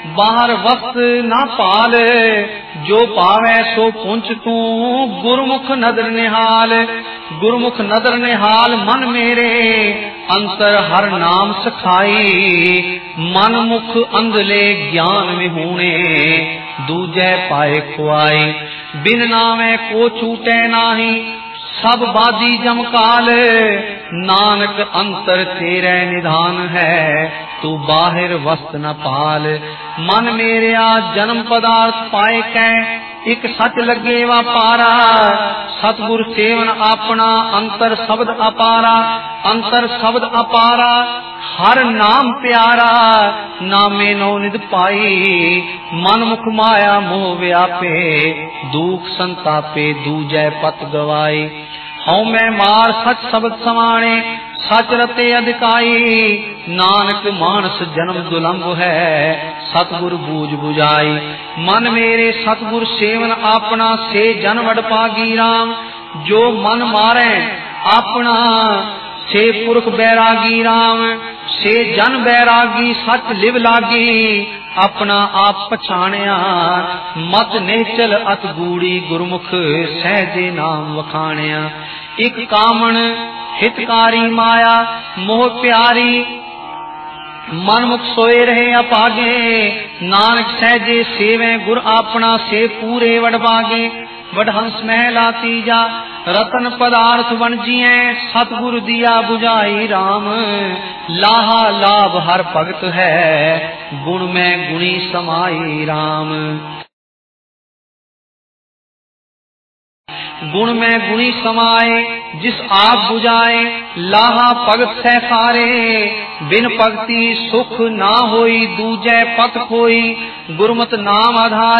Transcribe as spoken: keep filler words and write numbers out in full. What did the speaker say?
बाहर वस्त ना पाल, जो पावै सो पुंच तू, गुरमुख नदर निहाल। गुरमुख नदर निहाल मन मेरे, अंतर हर नाम सखाई। मन मुख अंधले ज्ञान विहूणे, दूजे पाए खुआई। बिन नामे को छूटे नाही, सब बाजी जमकाल। नानक अंतर तेरे निधान है, तू बाहिर वस्त न पाल। मन मेरिया जन्म पदार्थ पाए कै, एक सच लगे वापारा। सतगुर सेवन अपना, अंतर शब्द अपारा। अंतर शब्द अपारा, हर नाम प्यारा। नामे नौ निध पाई, मन मुख माया मोह व्यापे। दुख संतापे दूजै पत गवाई। हऊँ मैं मार सच शब्द समाणे, सच रते अधिकाई। नानक मानस जन्म दुलंभ है, सतगुर बूझ बुझाई। मन मेरे सतगुर सेवन अपना, से जन वड पागी राम। जो मन मारे अपना, से पुरख बैरागी राम। से जन बैरागी सच लिव लागी, अपना आप पछाणिया। मत निश्चल अत गूढ़ी, गुरमुख सहजे नाम वखाणिया। एक कामण हितकारी माया, मोह प्यारी। मन मुख सोए रहे अपागे, नानक सहजे सेवे गुर अपना। से पूरे वडभागे, वडहंस महला तीजा। रतन पदार्थ वणजिए, सतगुरु दिया बुझाई राम। लाहा लाभ हर भगत है, गुण में गुणी समाई राम। गुण में गुणी समाए, जिस आप बुझाए। लाहा भगत सह सारे, बिन भगति सुख ना होई। दूजे पथ कोई, गुरमत नाम आधार।